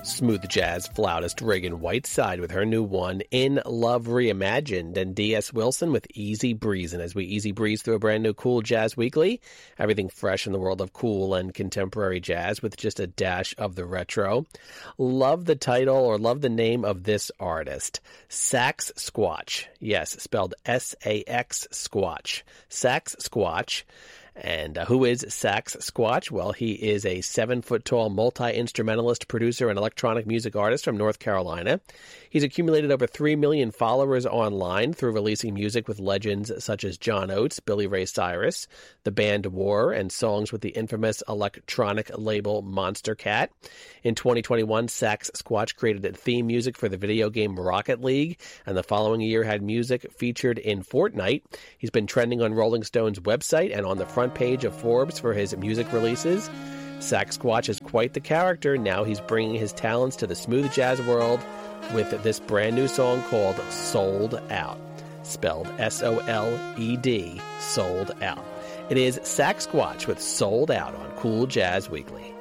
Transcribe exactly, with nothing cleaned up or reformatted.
Smooth jazz flautist Reagan Whiteside with her new one, In Love Reimagined, and D S. Wilson with Easy Breezin', as we easy breeze through a brand new Cool Jazz Weekly. Everything fresh in the world of cool and contemporary jazz with just a dash of the retro. Love the title, or love the name of this artist, Sax Squatch. Yes, spelled S A X Squatch. Sax Squatch. And uh, who is Sax Squatch? Well, he is a seven-foot-tall multi-instrumentalist, producer, and electronic music artist from North Carolina. He's accumulated over three million followers online through releasing music with legends such as John Oates, Billy Ray Cyrus, the band War, and songs with the infamous electronic label Monster Cat. In twenty twenty-one, Sax Squatch created theme music for the video game Rocket League, and the following year had music featured in Fortnite. He's been trending on Rolling Stone's website and on the front page of Forbes for his music releases. Sax Squatch is quite the character. Now he's bringing his talents to the smooth jazz world with this brand new song called Sold Out, spelled S O L E D, Sold Out. It is Sax Squatch with Sold Out on Cool Jazz Weekly.